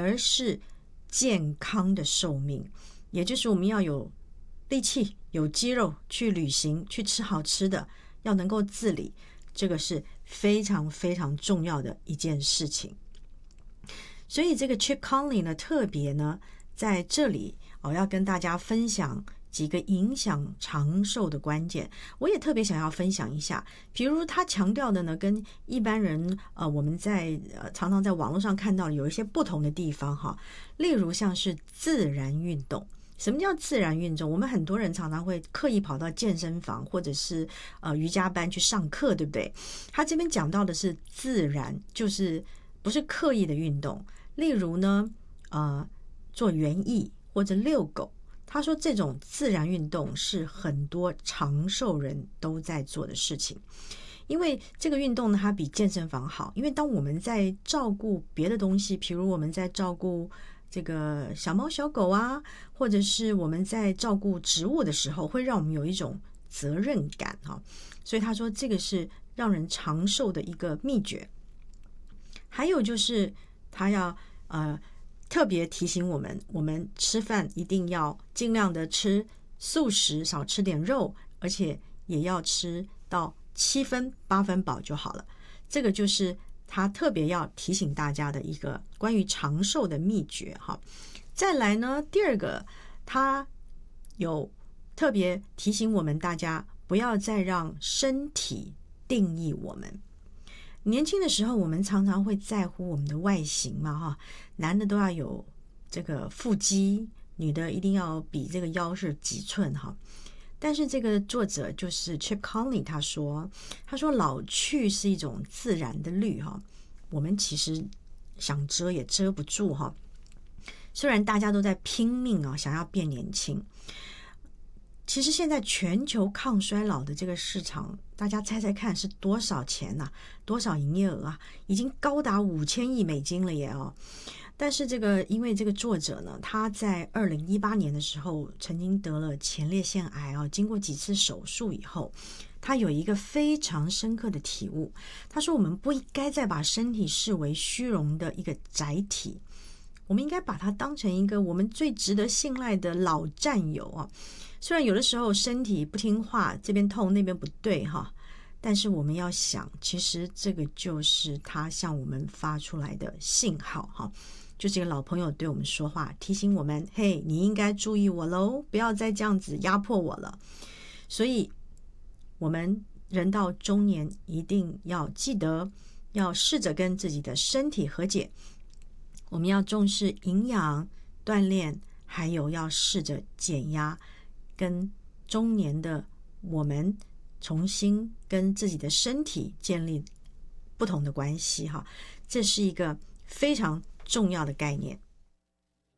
而是健康的寿命，也就是我们要有力气、有肌肉去旅行、去吃好吃的，要能够自理，这个是非常非常重要的一件事情。所以这个 Chip Conley 呢，特别呢在这里要跟大家分享几个影响长寿的关键。我也特别想要分享一下，比如他强调的呢，跟一般人我们在常常在网络上看到有一些不同的地方哈。例如像是自然运动。什么叫自然运动？我们很多人常常会刻意跑到健身房或者是瑜伽班去上课，对不对？他这边讲到的是自然，就是不是刻意的运动。例如呢做园艺或者遛狗，他说这种自然运动是很多长寿人都在做的事情。因为这个运动呢，它比健身房好，因为当我们在照顾别的东西，比如我们在照顾这个小猫小狗啊，或者是我们在照顾植物的时候，会让我们有一种责任感哈。所以他说这个是让人长寿的一个秘诀。还有就是他要特别提醒我们，我们吃饭一定要尽量的吃素食，少吃点肉，而且也要吃到7分8分饱就好了。这个就是他特别要提醒大家的一个关于长寿的秘诀哈。再来呢，第二个，他有特别提醒我们大家不要再让身体定义我们。年轻的时候我们常常会在乎我们的外形嘛哈，男的都要有这个腹肌，女的一定要比这个腰是几寸哈。但是这个作者就是 Chip Conley 他说老去是一种自然的律哈，我们其实想遮也遮不住哈。虽然大家都在拼命想要变年轻，其实现在全球抗衰老的这个市场，大家猜猜看是多少钱啊？多少营业额啊？已经高达5000亿美金了耶哦！但是因为这个作者呢，他在2018年的时候曾经得了前列腺癌经过几次手术以后，他有一个非常深刻的体悟。他说我们不应该再把身体视为虚荣的一个载体，我们应该把它当成一个我们最值得信赖的老战友虽然有的时候身体不听话，这边痛那边不对哈，但是我们要想，其实这个就是他向我们发出来的信号哈，就是一个老朋友对我们说话，提醒我们，嘿，你应该注意我咯，不要再这样子压迫我了。所以我们人到中年一定要记得，要试着跟自己的身体和解，我们要重视营养、锻炼，还有要试着减压，跟中年的我们重新跟自己的身体建立不同的关系哈，这是一个非常重要的概念。